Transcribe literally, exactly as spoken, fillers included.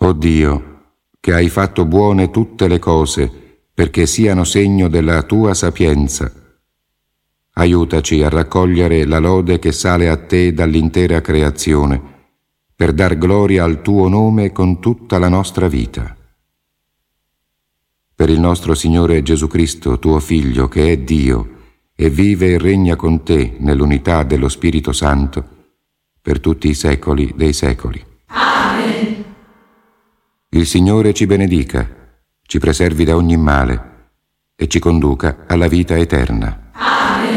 O Dio, che hai fatto buone tutte le cose perché siano segno della tua sapienza, aiutaci a raccogliere la lode che sale a te dall'intera creazione, per dar gloria al tuo nome con tutta la nostra vita. Per il nostro Signore Gesù Cristo, tuo Figlio, che è Dio, e vive e regna con te nell'unità dello Spirito Santo, per tutti i secoli dei secoli. Amen. Il Signore ci benedica, ci preservi da ogni male e ci conduca alla vita eterna.